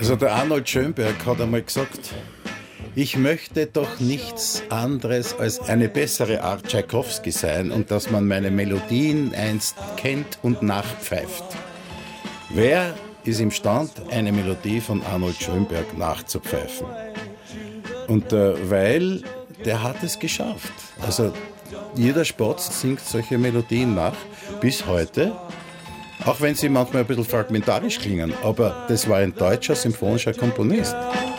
Also der Arnold Schönberg hat einmal gesagt, ich möchte doch nichts anderes als eine bessere Art Tschaikowski sein und dass man meine Melodien einst kennt und nachpfeift. Wer ist imstand, eine Melodie von Arnold Schönberg nachzupfeifen? Und weil der hat es geschafft. Also jeder Spatz singt solche Melodien nach, bis heute. Auch wenn sie manchmal ein bisschen fragmentarisch klingen, aber das war ein deutscher symphonischer Komponist.